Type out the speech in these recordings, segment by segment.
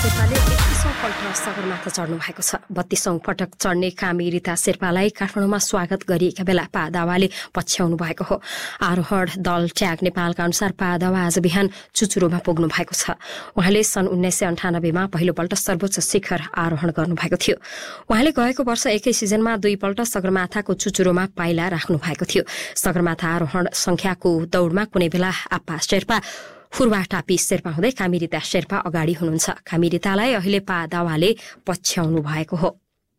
शेर्पाले 21औं पल्ट सगरमाथा चढ्नु भएको छ। 32औं पटक चढ्ने कामी रीता शेर्पालाई काठमाडौँमा स्वागत गरिएका बेला पादावाले पछ्याउनु भएको हो। आरोहण दल ट्याग नेपालका अनुसार पादावा आज बिहान चुचुरोमा पुग्नु भएको छ। उहाँले सन् 1998 मा पहिलोपल्ट सर्वोच्च शिखर आरोहण गर्नुभएको थियो। उहाँले गएको वर्ष एकै सिजनमा 2 पल्ट सगरमाथाको चुचुरोमा पाइला राख्नु भएको थियो। सगरमाथा आरोहण संख्याको दौडमा कुनै बेला आप्पा शेर्पा फुर्वा टापी शेर्पा हुँदै कामिरीता शेर्पा अगाडि हुनुहुन्छ। कामिरीतालाई अहिले पादावाले पछ्याउनु भएको हो।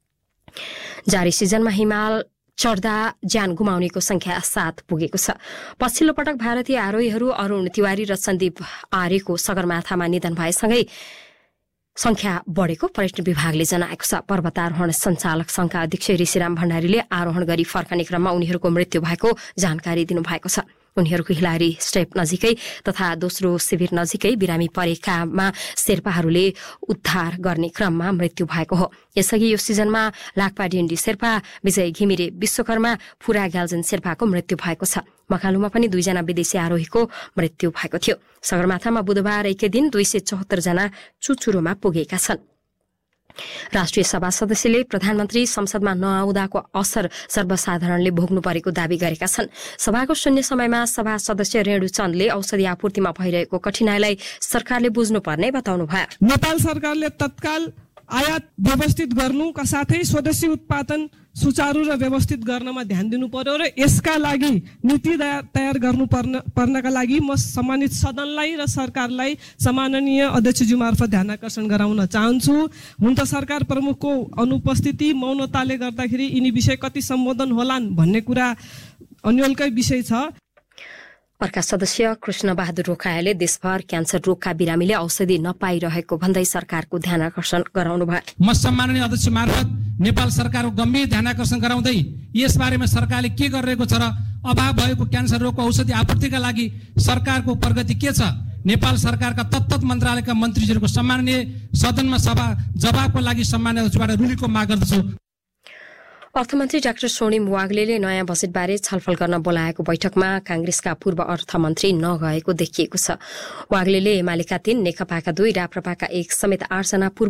जारी सिजनमा हिमाल चढ्दा ज्यान गुमाउनेको संख्या 7 पुगेको छ। पछिल्लो पटक भारतीय आरोहीहरू अरूण तिवारी र सन्दीप आर्यको सगरमाथामा निधन भएसँगै संख्या बढेको पर्यटन विभागले जनाएको छ। पर्वतारोहण सञ्चालक संघका अध्यक्ष ऋषिराम भण्डारीले आरोहण गरी फर्कने क्रममा उनीहरूको मृत्यु भएको जानकारी दिनुभएको छ। उनीहरूको हिलारी स्टेप नजिकै तथा दोस्रो शिविर नजिकै बिरामी परेकामा शेर्पाहरूले उद्धार गर्ने क्रममा मृत्यु भएको हो। यसअघि यो सिजनमा लाक्पा डिएनडी शेर्पा, विजय घिमिरे विश्वकर्मा, फुरा ग्याल्जन शेर्पाको मृत्यु भएको छ। मकालुमा पनि 2 जना विदेशी आरोहीको मृत्यु भएको थियो। सगरमाथामा बुधबार एकै दिन 274 जना चुचुरोमा पुगेका छन्। राष्ट्रिय सभा सदस्यले प्रधानमन्त्री संसदमा नआउँदाको असर सर्वसाधारणले भोग्नु परेको दावी गरेका छन्। सभाको शून्य समयमा सभा सदस्य रेणु चन्दले औषधि आपूर्तिमा भइरहेको कठिनाईलाई सरकारले बुझ्नुपर्ने बताउनुभयो। नेपाल सरकारले तत्काल आयात व्यवस्थित गर्नुका साथै स्वदेशी उत्पादन सुचारू र व्यवस्थित गर्नमा ध्यान दिनु पर्यो र यसका लागि नीति तयार पर्नका लागि म सम्मानित सदनलाई र सरकारलाई सम्माननीय अध्यक्षज्यू मार्फत ध्यान आकर्षण गराउन चाहन्छु। हुन त सरकार प्रमुखको अनुपस्थिति मौनताले गर्दाखेरि यिनी विषय कति सम्बोधन होलान् भन्ने कुरा अन्यलकै विषय छ। अर्का सदस्य कृष्ण बहादुर रोकायाले देशभर क्यान्सर रोगका बिरामीले औषधि नपाइरहेको भन्दै सरकारको ध्यान आकर्षण गराउनुभयो। म सम्माननीय अध्यक्ष मार्फत नेपाल सरकारको गम्भीर ध्यान आकर्षण गराउँदै यसबारेमा सरकारले के गरिरहेको छ र अभाव भएको क्यान्सर रोगको औषधि आपूर्तिका लागि सरकारको प्रगति के छ, नेपाल सरकारका तत्त मन्त्रालयका मन्त्रीहरूको सम्माननीय सदनमा जवाबको लागि सम्माननीय अध्यक्षबाट रुलीको माग गर्दछु। अर्थमन्त्री डाक्टर स्वर्णिम वाग्लेले नयाँ बजेटबारे छलफल गर्न बोलाएको बैठकमा कांग्रेसका पूर्व अर्थमन्त्री नगएको देखिएको छ। वाग्लेले एमालेका 3, नेकपाका 2, राप्रपाका 1 समेत 8 जना पूर्व